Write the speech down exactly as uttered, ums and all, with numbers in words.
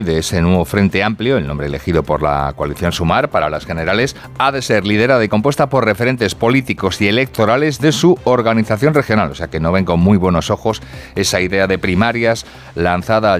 de ese nuevo Frente Amplio, el nombre elegido por la coalición Sumar para las generales, ha de ser liderada y compuesta por referentes políticos y electorales de su organización regional. O sea que no ven con muy buenos ojos esa idea de primarias lanzada